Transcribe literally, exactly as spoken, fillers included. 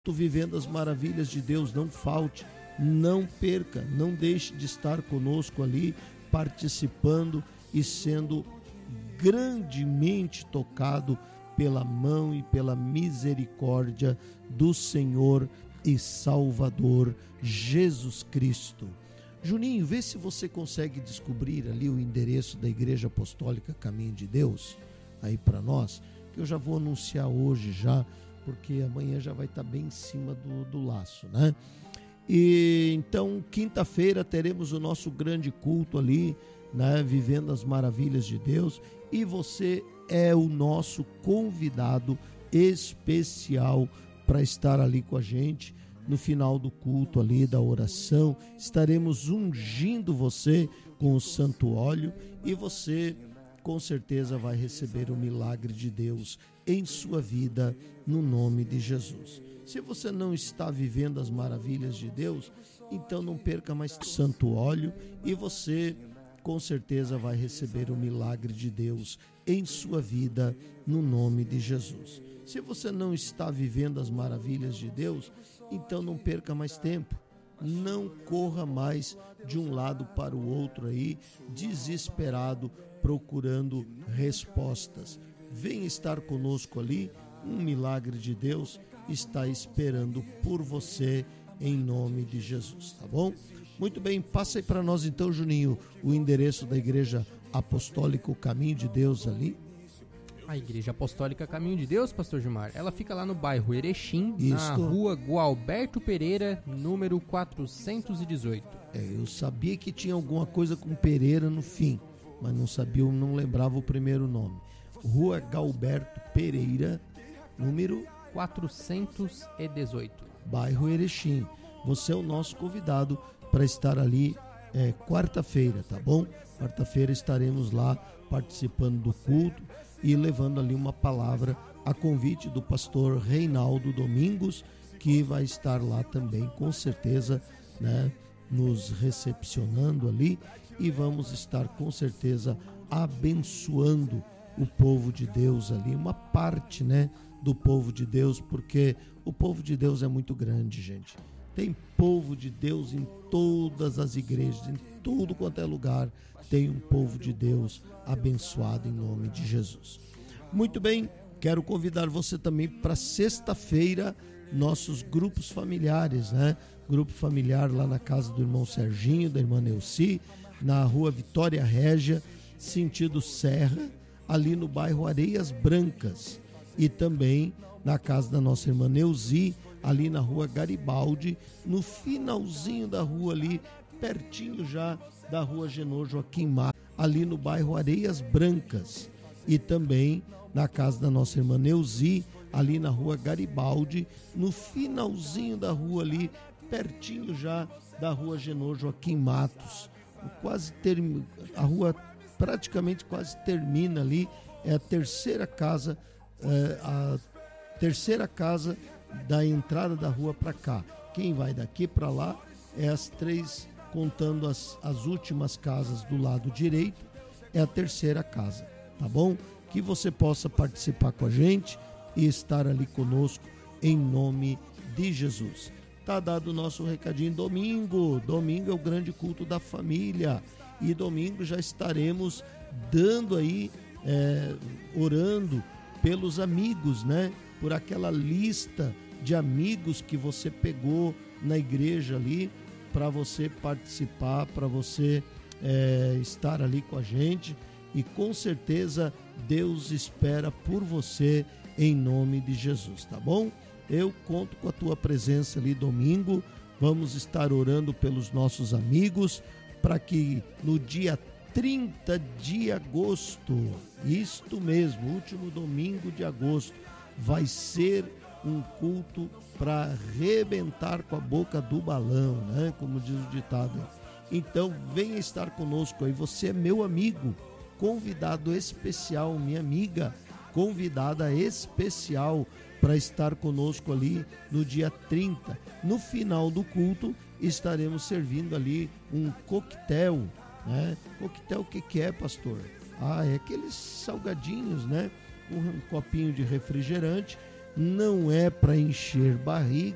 Vivendo as maravilhas de Deus, não falte, não perca, não deixe de estar conosco ali, participando e sendo grandemente tocado pela mão e pela misericórdia do Senhor e Salvador Jesus Cristo. Juninho, vê se você consegue descobrir ali o endereço da Igreja Apostólica Caminho de Deus, aí para nós, que eu já vou anunciar hoje já, porque amanhã já vai estar bem em cima do, do laço, né? E então, quinta-feira teremos o nosso grande culto ali, né? Vivendo as maravilhas de Deus, e você é o nosso convidado especial para estar ali com a gente. No final do culto ali, da oração, estaremos ungindo você com o santo óleo, e você com certeza vai receber o milagre de Deus em sua vida, no nome de Jesus. Se você não está vivendo as maravilhas de Deus, então não perca mais o santo óleo, e você com certeza vai receber o milagre de Deus em sua vida, no nome de Jesus. Se você não está vivendo as maravilhas de Deus, então não perca mais tempo. Não corra mais de um lado para o outro aí, desesperado, procurando respostas. Venha estar conosco ali, um milagre de Deus está esperando por você, em nome de Jesus, tá bom? Muito bem, passa aí para nós então, Juninho, o endereço da Igreja Apostólica, o Caminho de Deus ali. A Igreja Apostólica Caminho de Deus, pastor Gilmar, ela fica lá no bairro Erechim, Isso. na rua Gualberto Pereira, número quatrocentos e dezoito. É, eu sabia que tinha alguma coisa com Pereira no fim, mas não sabia, eu não lembrava o primeiro nome. Rua Gualberto Pereira, número quatrocentos e dezoito. Bairro Erechim. Você é o nosso convidado para estar ali é, quarta-feira, tá bom? Quarta-feira estaremos lá participando do culto e levando ali uma palavra a convite do pastor Reinaldo Domingos, que vai estar lá também, com certeza, né, nos recepcionando ali, e vamos estar com certeza abençoando o povo de Deus ali, uma parte, né, do povo de Deus, porque o povo de Deus é muito grande, gente. Tem povo de Deus em todas as igrejas, em tudo quanto é lugar, tem um povo de Deus abençoado em nome de Jesus. Muito bem, quero convidar você também para sexta-feira, nossos grupos familiares, né? Grupo familiar lá na casa do irmão Serginho, da irmã Neuci, na rua Vitória Régia, sentido Serra, ali no bairro Areias Brancas, e também na casa da nossa irmã Neuzi, ali na rua Garibaldi, no finalzinho da rua ali, pertinho já da rua Genô Joaquim Mar, ali no bairro Areias Brancas, e também na casa da nossa irmã Neuzi, ali na rua Garibaldi, no finalzinho da rua ali, pertinho já da rua Genô Joaquim Matos, quase term... a rua praticamente quase termina ali, é a terceira casa, é, a terceira casa da entrada da rua para cá. Quem vai daqui para lá é as três, contando as, as últimas casas do lado direito, é a terceira casa, tá bom? Que você possa participar com a gente e estar ali conosco em nome de Jesus. Tá dado o nosso recadinho. Domingo, domingo é o grande culto da família, e domingo já estaremos dando aí, é, orando pelos amigos, né? Por aquela lista de amigos que você pegou na igreja ali, para você participar, para você é, estar ali com a gente, e com certeza Deus espera por você em nome de Jesus, tá bom? Eu conto com a tua presença ali domingo, vamos estar orando pelos nossos amigos, para que no dia trinta de agosto, isto mesmo, último domingo de agosto, vai ser um culto para arrebentar com a boca do balão, né? Como diz o ditado. Então venha estar conosco aí, você é meu amigo, convidado especial, minha amiga, convidada especial para estar conosco ali no dia trinta. No final do culto estaremos servindo ali um coquetel, né? Coquetel, o que que é, pastor? Ah, é aqueles salgadinhos, né? Um copinho de refrigerante, não é para encher barriga,